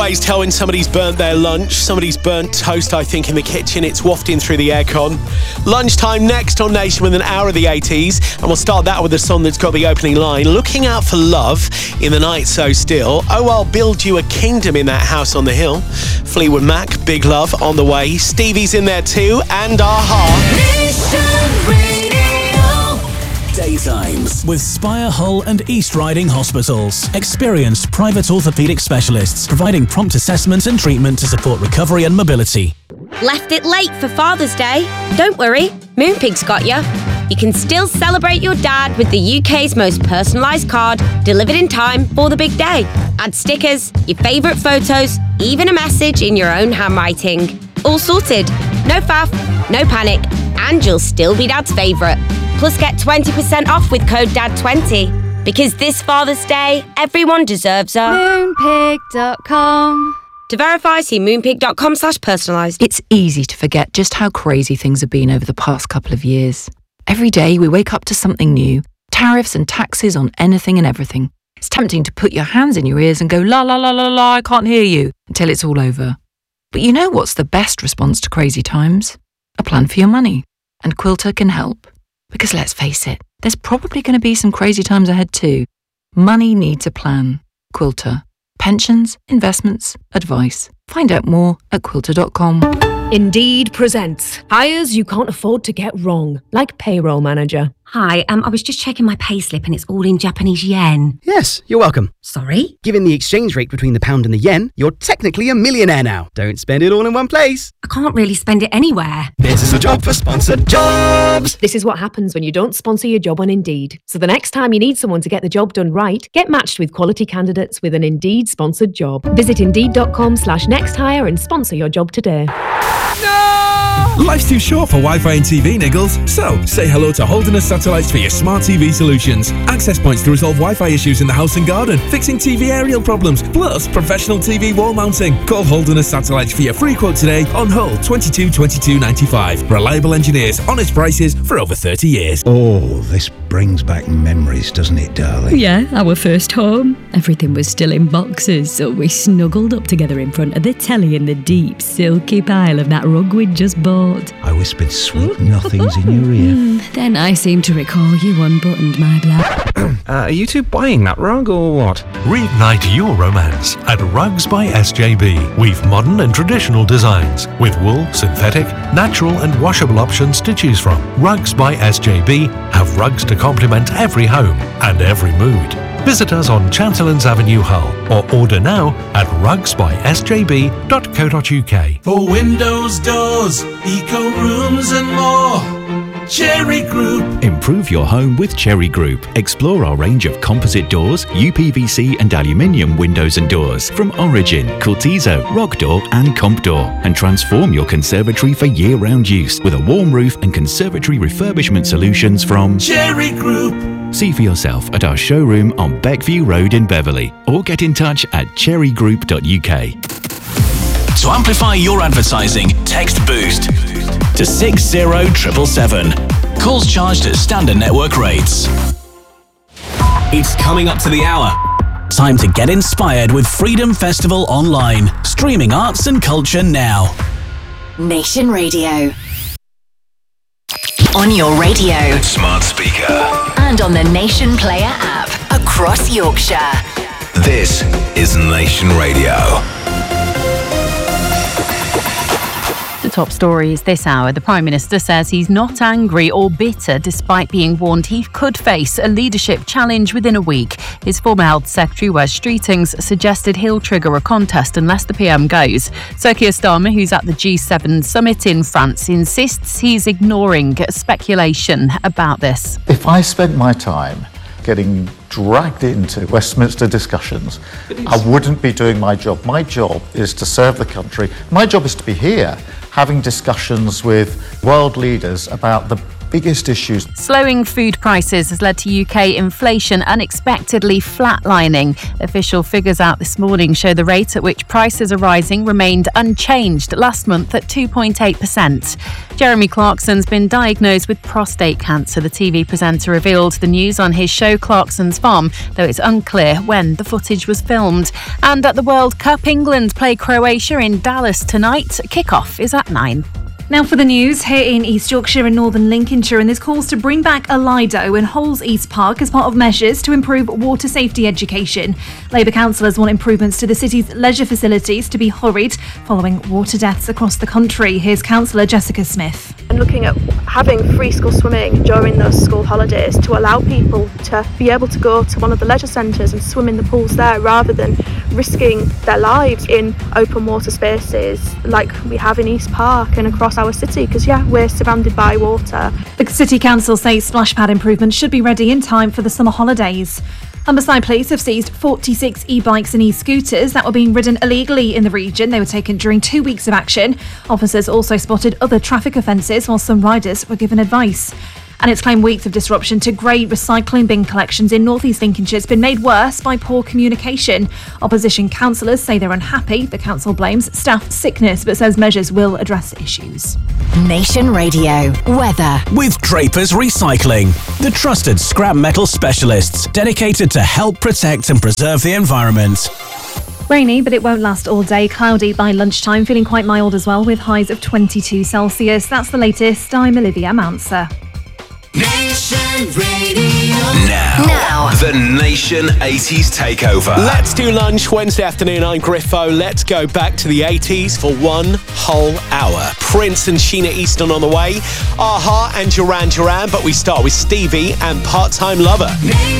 always tell when somebody's burnt their lunch. Somebody's burnt toast, I think, in the kitchen. It's wafting through the aircon. Lunchtime next on Nation with an hour of the 80s. And we'll start that with a song that's got the opening line. Looking out for love in the night so still. Oh, I'll build you a kingdom in that house on the hill. Fleetwood Mac, Big Love on the way. Stevie's in there too. And Aha. Daytimes with Spire Hull and East Riding Hospitals. Experienced private orthopaedic specialists providing prompt assessment and treatment to support recovery and mobility. Left it late for Father's Day? Don't worry, Moonpig's got you. You can still celebrate your dad with the UK's most personalised card, delivered in time for the big day. Add stickers, your favourite photos, even a message in your own handwriting. All sorted. No faff, no panic, and you'll still be Dad's favourite. Plus get 20% off with code DAD20. Because this Father's Day, everyone deserves a Moonpig.com. To verify, see moonpig.com/personalised. It's easy to forget just how crazy things have been over the past couple of years. Every day we wake up to something new. Tariffs and taxes on anything and everything. It's tempting to put your hands in your ears and go, la la la la la, I can't hear you, until it's all over. But you know what's the best response to crazy times? A plan for your money. And Quilter can help. Because let's face it, there's probably going to be some crazy times ahead too. Money needs a plan. Quilter. Pensions, investments, advice. Find out more at quilter.com. Indeed presents hires you can't afford to get wrong, like payroll manager. Hi, I was just checking my payslip and it's all in Japanese yen. Yes, you're welcome. Sorry? Given the exchange rate between the pound and the yen, you're technically a millionaire now. Don't spend it all in one place. I can't really spend it anywhere. This is a job for sponsored jobs. This is what happens when you don't sponsor your job on Indeed. So the next time you need someone to get the job done right, get matched with quality candidates with an Indeed sponsored job. Visit Indeed.com/nexthire and sponsor your job today. Life's too short for Wi-Fi and TV, niggles. So, say hello to Holderness Satellites for your smart TV solutions. Access points to resolve Wi-Fi issues in the house and garden, fixing TV aerial problems, plus professional TV wall mounting. Call Holderness Satellites for your free quote today on Hull 22 22 95. Reliable engineers, honest prices for over 30 years. Oh, this brings back memories, doesn't it, darling? Yeah, our first home. Everything was still in boxes, so we snuggled up together in front of the telly in the deep, silky pile of that rug we'd just bought. I whispered sweet nothings in your ear. Then I seem to recall you unbuttoned my black. Are you two buying that rug or what? Reignite your romance at Rugs by SJB. We've modern and traditional designs with wool, synthetic, natural and washable options to choose from. Rugs by SJB have rugs to complement every home and every mood. Visit us on Chanterlands Avenue, Hull, or order now at rugsbysjb.co.uk. For windows, doors, eco rooms and more, Cherry Group. Improve your home with Cherry Group. Explore our range of composite doors, UPVC and aluminium windows and doors from Origin, Cortizo, Rock Door and Comp Door, and transform your conservatory for year-round use with a warm roof and conservatory refurbishment solutions from Cherry Group. See for yourself at our showroom on Beckview Road in Beverley, or get in touch at cherrygroup.uk. To amplify your advertising, text BOOST to 60777. Calls charged at standard network rates. It's coming up to the hour. Time to get inspired with Freedom Festival Online. Streaming arts and culture now. Nation Radio. On your radio. Smart speaker. And on the Nation Player app. Across Yorkshire. This is Nation Radio. The top stories this hour. The Prime Minister says he's not angry or bitter despite being warned he could face a leadership challenge within a week. His former Health Secretary, Wes Streetings, suggested he'll trigger a contest unless the PM goes. Sir Keir Starmer, who's at the G7 summit in France, insists he's ignoring speculation about this. If I spent my time getting dragged into Westminster discussions, I wouldn't be doing my job. My job is to serve the country. My job is to be here having discussions with world leaders about the biggest issues. Slowing food prices has led to UK inflation unexpectedly flatlining. Official figures out this morning show the rate at which prices are rising remained unchanged last month at 2.8%. Jeremy Clarkson's been diagnosed with prostate cancer. The TV presenter revealed the news on his show Clarkson's Farm, though it's unclear when the footage was filmed. And at the World Cup, England play Croatia in Dallas tonight. Kick-off is at 9. Now for the news, here in East Yorkshire and Northern Lincolnshire, and there's calls to bring back a Lido in Holes East Park as part of measures to improve water safety education. Labour councillors want improvements to the city's leisure facilities to be hurried following water deaths across the country. Here's Councillor Jessica Smith. And looking at having free school swimming during those school holidays to allow people to be able to go to one of the leisure centres and swim in the pools there rather than risking their lives in open water spaces like we have in East Park and across our city, because we're surrounded by water. The City Council say splash pad improvements should be ready in time for the summer holidays. Humberside Police have seized 46 e-bikes and e-scooters that were being ridden illegally in the region. They were taken during 2 weeks of action. Officers also spotted other traffic offences while some riders were given advice. And it's claimed weeks of disruption to grey recycling bin collections in North East Lincolnshire has been made worse by poor communication. Opposition councillors say they're unhappy. The council blames staff sickness but says measures will address issues. Nation Radio weather with Draper's Recycling, the trusted scrap metal specialists dedicated to help protect and preserve the environment. Rainy, but it won't last all day. Cloudy by lunchtime, feeling quite mild as well with highs of 22 Celsius. That's the latest. I'm Olivia Manser. Nation Radio. Now, the Nation 80s Takeover. Let's do lunch Wednesday afternoon. I'm Griffo. Let's go back to the 80s for one whole hour. Prince and Sheena Easton on the way. Aha and Duran Duran, but we start with Stevie and Part-Time Lover.